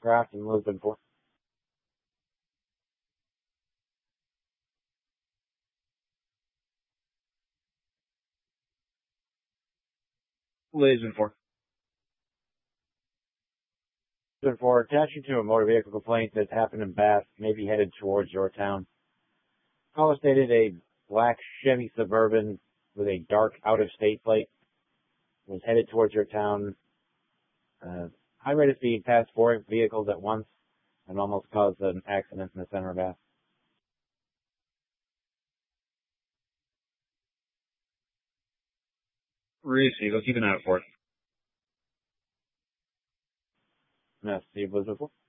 Grafton, Lisbon 4. Lisbon 4. Lisbon 4, attaching to a motor vehicle complaint that happened in Bath, may be headed towards your town. Caller stated a black Chevy Suburban with a dark out-of-state plate was headed towards your town. High rate of speed passed 4 vehicles at once and almost caused an accident in the center of Bath. Receive. I'll keep an eye out for it. Steve Lisbon 4.